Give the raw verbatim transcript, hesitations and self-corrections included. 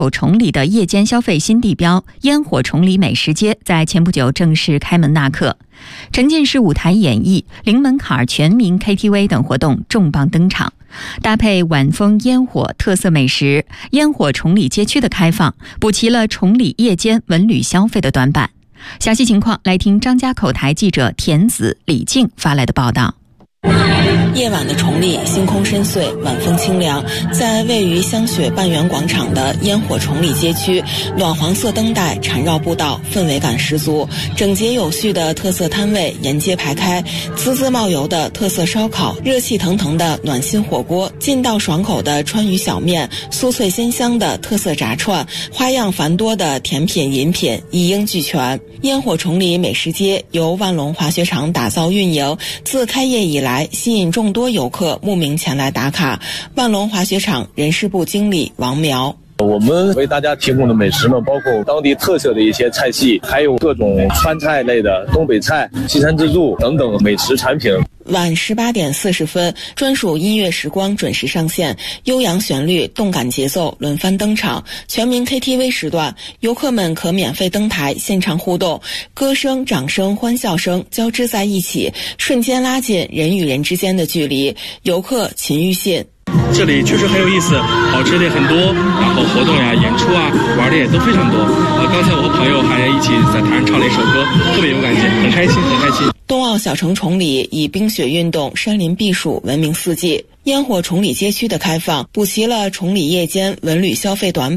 崇礼的夜间消费新地标烟火崇礼美食街在前不久正式开门纳客，沉浸式舞台演绎、零门槛全民 K T V 等活动重磅登场，搭配晚风烟火特色美食，烟火崇礼街区的开放补齐了崇礼夜间文旅消费的短板。详细情况来听张家口台记者田子、李静发来的报道。 夜晚的崇礼，星空深邃，晚风清凉。在位于香雪半圆广场的烟火崇礼街区，暖黄色灯带缠绕步道，氛围感十足。整洁有序的特色摊位沿街排开，滋滋冒油的特色烧烤，热气腾腾的暖心火锅，劲道爽口的川渝小面，酥脆鲜香的特色炸串，花样繁多的甜品饮品一应俱全。烟火崇礼美食街由万隆滑雪场打造运营，自开业以来吸引众多游客慕名前来打卡。万隆滑雪场人事部经理王苗， 我们为大家提供的美食呢，包括当地特色的一些菜系，还有各种川菜类的东北菜、西餐自助等等美食产品。 晚十八点四十分，专属音乐时光准时上线，悠扬旋律、动感节奏轮番登场。全民 K T V 时段，游客们可免费登台现场互动，歌声、掌声、欢笑声交织在一起，瞬间拉近人与人之间的距离。游客秦玉信。 这里确实很有意思，好吃的也很多，然后活动呀、演出啊、玩的也都非常多。呃，刚才我和朋友还一起在台上唱了一首歌，特别有感觉，很开心，很开心。 冬奥小城崇礼以冰雪运动、山林避暑闻名四季。烟火崇礼街区的开放，补齐了崇礼夜间文旅消费短板。